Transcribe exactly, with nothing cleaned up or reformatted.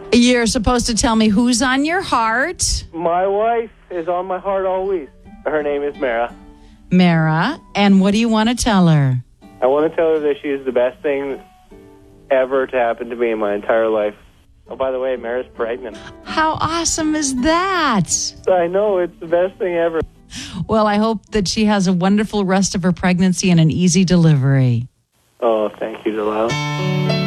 You're supposed to tell me who's on your heart. My wife is on my heart always. Her name is Mara. Mara. And what do you want to tell her? I want to tell her that she is the best thing ever to happen to me in my entire life. Oh, by the way, Mara's pregnant. How awesome is that? I know, it's the best thing ever. Well, I hope that she has a wonderful rest of her pregnancy and an easy delivery. Oh, thank you, Delilah.